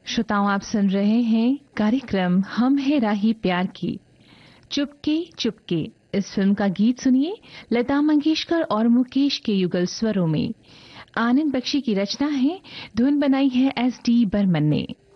श्रोताओं, आप सुन रहे हैं कार्यक्रम हम है राही प्यार की। चुपके चुपके इस फिल्म का गीत सुनिए लता मंगेशकर और मुकेश के युगल स्वरों में। आनंद बख्शी की रचना है, धुन बनाई है SD बर्मन ने।